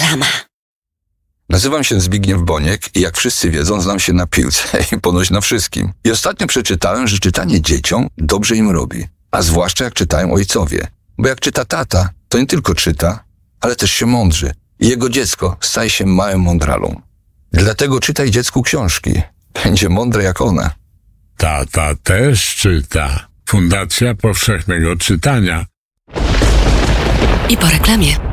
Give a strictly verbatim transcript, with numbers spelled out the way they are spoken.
Reklama. Nazywam się Zbigniew Boniek i jak wszyscy wiedzą, znam się na piłce i ponoć na wszystkim. I ostatnio przeczytałem, że czytanie dzieciom dobrze im robi. A zwłaszcza jak czytają ojcowie. Bo jak czyta tata, to nie tylko czyta, ale też się mądrzy. I jego dziecko staje się małym mądralą. Dlatego czytaj dziecku książki. Będzie mądre jak one. Tata też czyta. Fundacja Powszechnego Czytania. I po reklamie.